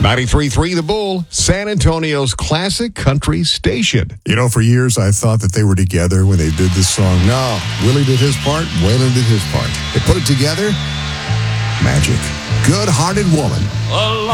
93.3 The Bull, San Antonio's classic country station. You know, for years I thought that they were together when they did this song. No, Willie did his part, Waylon did his part. They put it together. Magic. Good-hearted woman.